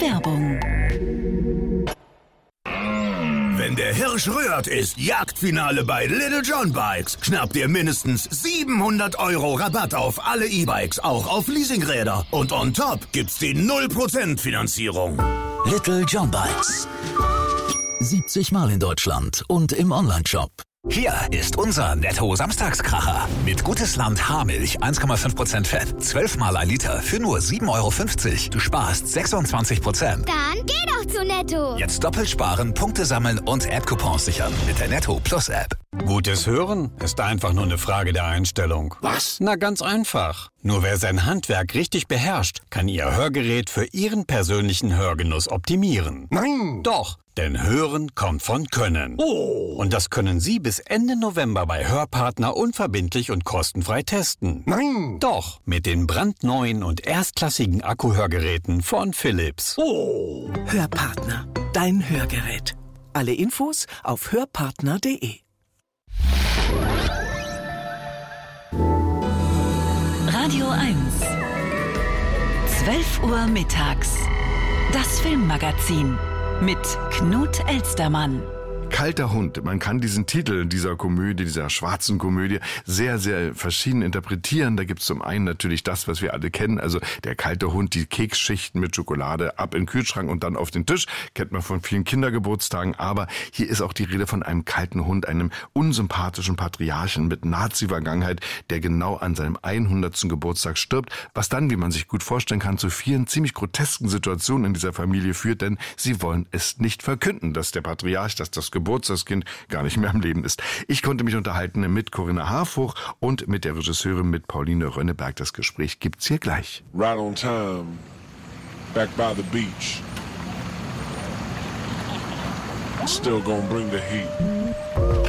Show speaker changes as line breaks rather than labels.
Werbung.
Wenn der Hirsch rührt, ist Jagdfinale bei Little John Bikes. Schnapp dir mindestens 700 € Rabatt auf alle E-Bikes, auch auf Leasingräder. Und on top gibt's die 0% Finanzierung.
Little John Bikes. 70 Mal in Deutschland und im Onlineshop. Hier ist unser Netto-Samstagskracher. Mit Gutes Land Haarmilch, 1,5% Fett, 12 Mal ein Liter für nur 7,50 €. Du sparst 26%.
Dann geh doch zu Netto.
Jetzt doppelt sparen, Punkte sammeln und App-Coupons sichern mit der Netto Plus App.
Gutes Hören ist einfach nur eine Frage der Einstellung.
Was?
Na, ganz einfach. Nur wer sein Handwerk richtig beherrscht, kann Ihr Hörgerät für Ihren persönlichen Hörgenuss optimieren.
Nein!
Doch, denn Hören kommt von Können.
Oh!
Und das können Sie bis Ende November bei Hörpartner unverbindlich und kostenfrei testen.
Nein!
Doch, mit den brandneuen und erstklassigen Akkuhörgeräten von Philips.
Oh!
Hörpartner, dein Hörgerät. Alle Infos auf hörpartner.de.
Radio 1. 12 Uhr mittags. Das Filmmagazin mit Knut Elstermann.
Kalter Hund. Man kann diesen Titel dieser Komödie, dieser schwarzen Komödie, sehr, sehr verschieden interpretieren. Da gibt es zum einen natürlich das, was wir alle kennen, also der kalte Hund, die Keksschichten mit Schokolade ab in den Kühlschrank und dann auf den Tisch. Kennt man von vielen Kindergeburtstagen. Aber hier ist auch die Rede von einem kalten Hund, einem unsympathischen Patriarchen mit Nazi-Vergangenheit, der genau an seinem 100. Geburtstag stirbt, was dann, wie man sich gut vorstellen kann, zu vielen ziemlich grotesken Situationen in dieser Familie führt, denn sie wollen es nicht verkünden, dass der Patriarch, dass das Geburtstagskind gar nicht mehr am Leben ist. Ich konnte mich unterhalten mit Corinna Harfuch und mit der Regisseurin, mit Pauline Rönneberg. Das Gespräch gibt's hier gleich.
Right on time, back by the beach. Still gonna bring the heat.